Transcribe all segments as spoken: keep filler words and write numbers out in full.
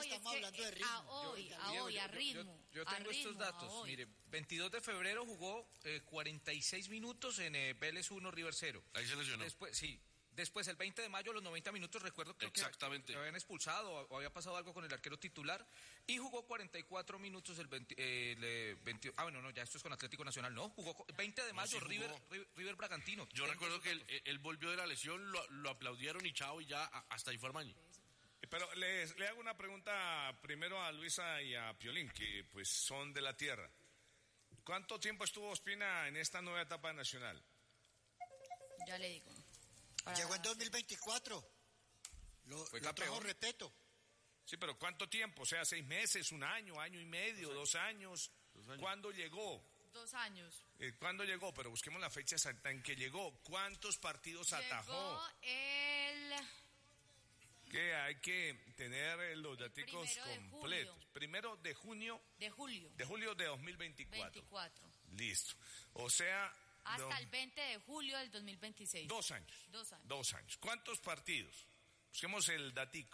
estamos hablando de ritmo. A hoy, Yo- a Diego, hoy, yo- a yo- ritmo. Yo, yo a tengo estos ritmo, a datos. hoy. Mire, veintidós de febrero jugó eh, cuarenta y seis minutos en eh, Vélez uno, River cero. Ahí se lesionó. Después, sí. Después, el veinte de mayo, los noventa minutos, recuerdo creo Exactamente. que, que habían expulsado o, o había pasado algo con el arquero titular. Y jugó cuarenta y cuatro minutos el, veinte, eh, el eh, veinte. Ah, bueno, no, ya esto es con Atlético Nacional. No, jugó co- veinte de mayo, sí River, jugó. River, River Bragantino. Yo Tengo recuerdo esos que él, datos. él volvió de la lesión, lo, lo aplaudieron y chao, y ya a- hasta ahí fue Armani. Pero les, le hago una pregunta primero a Luisa y a Piolín, que pues son de la tierra. ¿Cuánto tiempo estuvo Ospina en esta nueva etapa nacional? Ya le digo. Para- Llegó en dos mil veinticuatro. Lo, Fue lo campeón. trajo Repeto. Sí, pero ¿cuánto tiempo? O sea, seis meses, un año, año y medio, dos años. Dos años. ¿Cuándo llegó? Dos años. Eh, ¿Cuándo llegó? Pero busquemos la fecha exacta en que llegó. ¿Cuántos partidos atajó? Llegó el... Que hay que tener eh, los El daticos primero de completos. julio. Primero de junio, de julio. de julio de dos mil veinticuatro. veinticuatro. Listo. O sea, Hasta do- el veinte de julio del dos mil veintiséis. dos años. Dos años. Dos años. ¿Cuántos partidos? Busquemos el datico.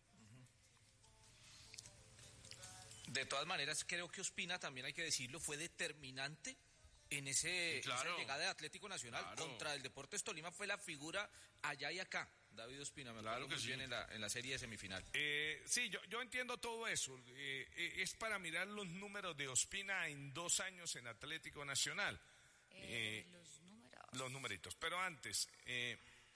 De todas maneras, creo que Ospina, también hay que decirlo, fue determinante en ese Sí, claro. esa llegada de Atlético Nacional Claro. contra el Deportes Tolima. Fue la figura allá y acá. David Ospina, me Claro acuerdo que muy sí. bien en la, en la serie de semifinal. Eh, sí, yo, yo entiendo todo eso. Eh, eh, es para mirar los números de Ospina en dos años en Atlético Nacional. Eh, Eh, los números. Los numeritos. Pero antes, eh,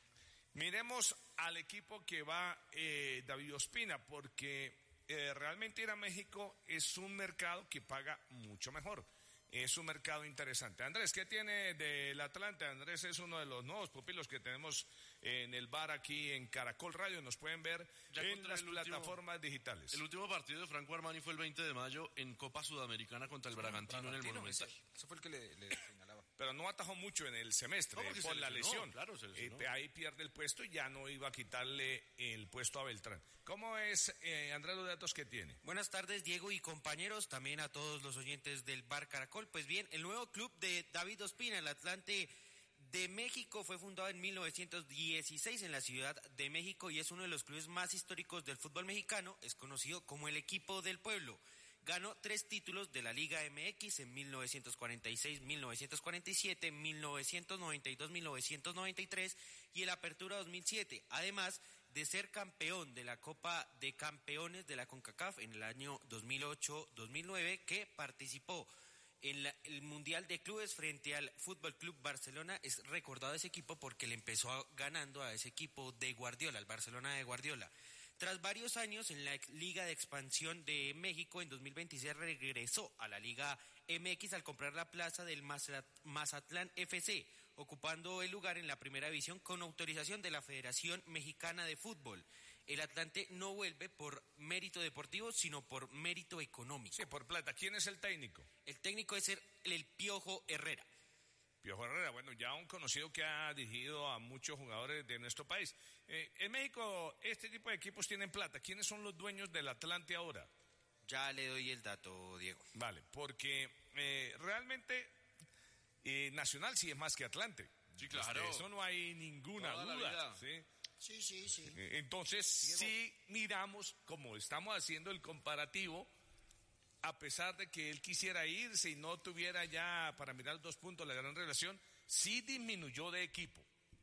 miremos al equipo que va eh, David Ospina, porque eh, realmente ir a México es un mercado que paga mucho mejor. Es un mercado interesante. Andrés, ¿qué tiene del Atlante? Andrés es uno de los nuevos pupilos que tenemos en el bar aquí en Caracol Radio. Nos pueden ver Ya en encontré las el último- plataformas digitales. El último partido de Franco Armani fue el veinte de mayo en Copa Sudamericana contra el Bragantino en el Bragantino, Monumental. ese, ese fue el que le, le señalaba. Pero no atajó mucho en el semestre No, porque por se la lesionó, lesión. claro, se lesionó. Eh, ahí pierde el puesto y ya no iba a quitarle el puesto a Beltrán. ¿Cómo es, eh, Andrés, los datos que tiene? Buenas tardes, Diego y compañeros, también a todos los oyentes del Bar Caracol. Pues bien, el nuevo club de David Ospina, el Atlante de México, fue fundado en mil novecientos dieciséis en la Ciudad de México y es uno de los clubes más históricos del fútbol mexicano. Es conocido como el equipo del pueblo. Ganó tres títulos de la Liga M X en mil novecientos cuarenta y seis, mil novecientos cuarenta y siete, mil novecientos noventa y dos, mil novecientos noventa y tres y el Apertura dos mil siete. Además de ser campeón de la Copa de Campeones de la CONCACAF en el año dos mil ocho dos mil nueve, que participó en la- el Mundial de Clubes frente al Fútbol Club Barcelona. Es recordado ese equipo porque le empezó a- ganando a ese equipo de Guardiola, el Barcelona de Guardiola. Tras varios años en la ex- Liga de Expansión de México, en dos mil veintiséis regresó a la Liga M X al comprar la plaza del Mazat- Mazatlán F C, ocupando el lugar en la primera división con autorización de la Federación Mexicana de Fútbol. El Atlante no vuelve por mérito deportivo, sino por mérito económico. Sí, por plata. ¿Quién es el técnico? El técnico es el, el Piojo Herrera. Piojo Herrera, bueno, ya un conocido que ha dirigido a muchos jugadores de nuestro país. Eh, en México, este tipo de equipos tienen plata. ¿Quiénes son los dueños del Atlante ahora? Ya le doy el dato, Diego. Vale, porque eh, realmente eh, Nacional sí es más que Atlante. Sí, claro. De eso no hay ninguna Toda la duda. vida. ¿Sí? Sí, sí, sí. Eh, Entonces, si miramos, como estamos haciendo el comparativo, a pesar de que él quisiera irse y no tuviera ya para mirar dos puntos la gran relación, sí disminuyó de equipo.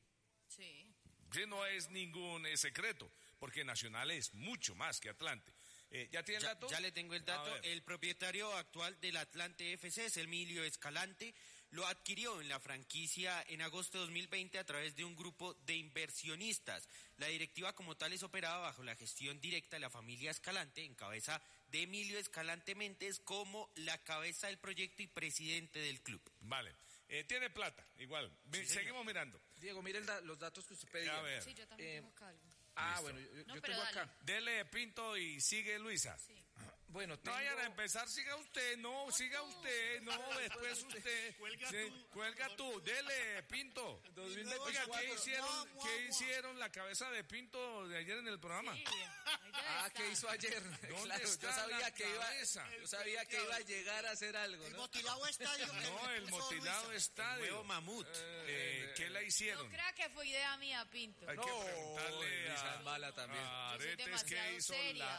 Sí. Sí, no es ningún eh, secreto, porque Nacional es mucho más que Atlante. Eh, ¿Ya tiene el Ya, dato? ya le tengo el A dato. ver. El propietario actual del Atlante F C es Emilio Escalante. Lo adquirió en la franquicia en agosto de dos mil veinte a través de un grupo de inversionistas. La directiva como tal es operada bajo la gestión directa de la familia Escalante, en cabeza de Emilio Escalante Méndez como la cabeza del proyecto y presidente del club. Vale. Eh, tiene plata, igual. Ve- Sí, señor. seguimos mirando. Diego, mire el da- los datos que usted pedía. A ver. Sí, yo también Eh, tengo acá algo. Ah, Listo. bueno, yo, No, yo pero tengo dale. acá. Dele Pinto y sigue Luisa. Sí. Bueno, No tengo... vayan a empezar, siga usted, no, siga usted, no, después usted. Cuelga Sí, tú. cuelga tú, dele, Pinto. dos mil Oiga, veinticuatro. ¿qué hicieron, Mua, mua, ¿qué mua. hicieron la cabeza de Pinto de ayer en el programa? Sí, ahí debe Ah, estar. ¿qué hizo ayer? Claro, está yo sabía la que iba, cabeza? yo sabía que iba a llegar a hacer algo, El ¿no? motilado estadio. No, el motilado estadio. Nuevo Mamut. Eh, ¿Qué la No hicieron? crea que fue idea mía, Pinto. Hay No, que preguntarle Luisa a, es mala también. a Yo soy Aretes qué demasiado hizo seria. la,